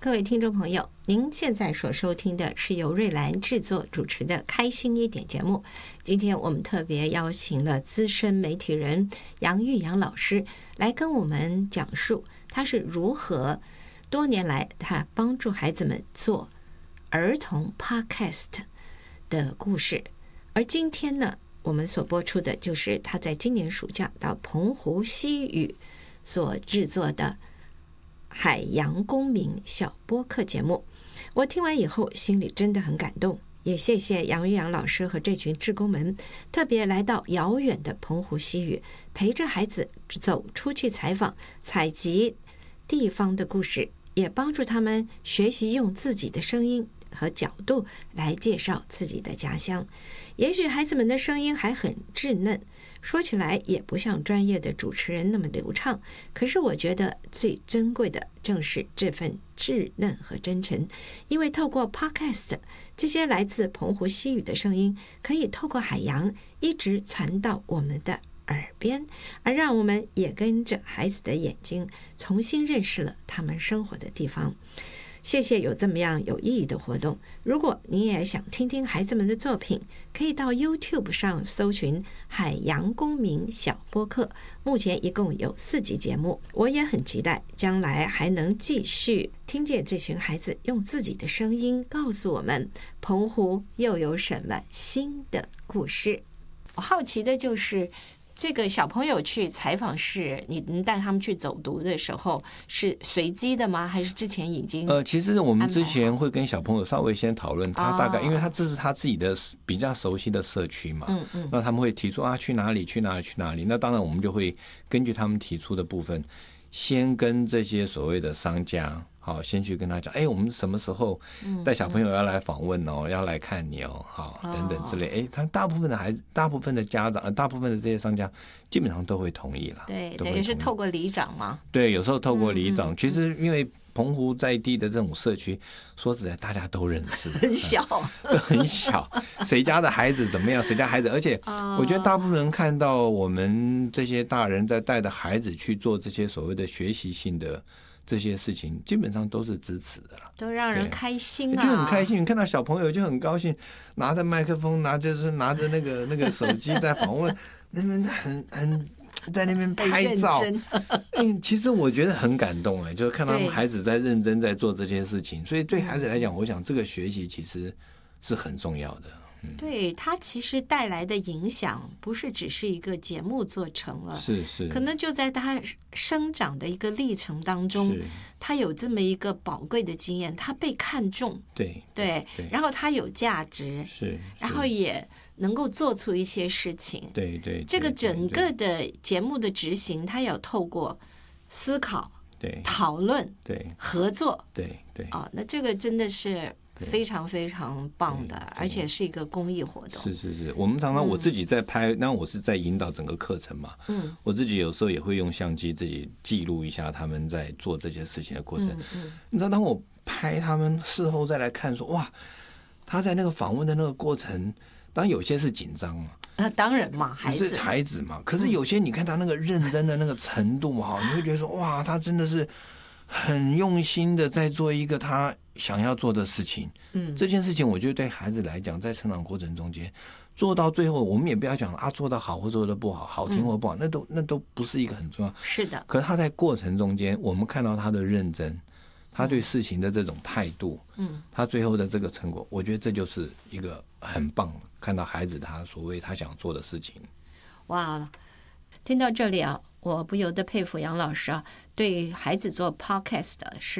各位听众朋友，您现在所收听的是由瑞兰制作主持的开心一点节目。今天我们特别邀请了资深媒体人杨玉阳老师来跟我们讲述他是如何多年来他帮助孩子们做儿童 podcast 的故事。而今天呢，我们所播出的就是他在今年暑假到澎湖西屿所制作的海洋公民小播客节目。我听完以后心里真的很感动，也谢谢杨玉阳老师和这群志工们特别来到遥远的澎湖西屿，陪着孩子走出去采访采集地方的故事，也帮助他们学习用自己的声音和角度来介绍自己的家乡。也许孩子们的声音还很稚嫩，说起来也不像专业的主持人那么流畅，可是我觉得最珍贵的正是这份稚嫩和真诚。因为透过 podcast 这些来自澎湖西屿的声音可以透过海洋一直传到我们的耳边，而让我们也跟着孩子的眼睛重新认识了他们生活的地方。谢谢有这么样有意义的活动。如果你也想听听孩子们的作品，可以到 YouTube 上搜寻海洋公民小播客，目前一共有4集节目。我也很期待将来还能继续听见这群孩子用自己的声音告诉我们澎湖又有什么新的故事。我好奇的就是这个小朋友去采访是你带他们去走读的时候是随机的吗？还是之前已经其实我们之前会跟小朋友稍微先讨论，他大概因为这是他自己的比较熟悉的社区嘛，那他们会提出去哪里去哪里去哪里，那当然我们就会根据他们提出的部分，先跟这些所谓的商家好，先去跟他讲，我们什么时候带小朋友要来访问哦，要来看你哦，好，等等之类。他大部分的孩子、大部分的家长、大部分的这些商家，基本上都会同意了。 对，等于是透过里长嘛。 对，有时候透过里长。其实因为澎湖在地的这种社区，说实在，大家都认识， 很小， 很小，谁家的孩子怎么样，谁家孩子，而且我觉得大部分人看到我们这些大人在带着孩子去做这些所谓的学习性的这些事情，基本上都是支持的了， 都让人开心啊， 就很开心。你看到小朋友就很高兴，拿着麦克风，拿着那个手机在访问，那边很在那边拍照。其实我觉得很感动就是看他们孩子在认真在做这些事情，所以对孩子来讲，我想这个学习其实是很重要的。 对，它其实带来的影响不是只是一个节目做成了， 是可能就在它生长的一个历程当中，它有这么一个宝贵的经验，它被看重，对，然后它有价值，然后也能够做出一些事情， 对， 这个整个的节目的执行，它要透过思考、讨论、合作，那这个真的是非常非常棒的，而且是一个公益活动。 是，我们常常我自己在拍，那我是在引导整个课程嘛，我自己有时候也会用相机自己记录一下他们在做这些事情的过程。你知道，当我拍他们事后再来看说，哇，他在那个访问的那个过程，当然有些是紧张嘛。 那当然嘛， 孩子嘛。可是有些你看他那个认真的那个程度你会觉得说，哇，他真的是很用心的在做一个他想要做的事情。这件事情我觉得对孩子来讲，在成长过程中间做到最后，我们也不要讲做得好或做得不好，好听或不好，那都不是一个很重要。 是的。 可是他在过程中间，我们看到他的认真，他对事情的这种态度，他最后的这个成果，我觉得这就是一个很棒，看到孩子他所谓他想做的事情。 哇，听到这里我不由得佩服杨老师对孩子做 podcast 是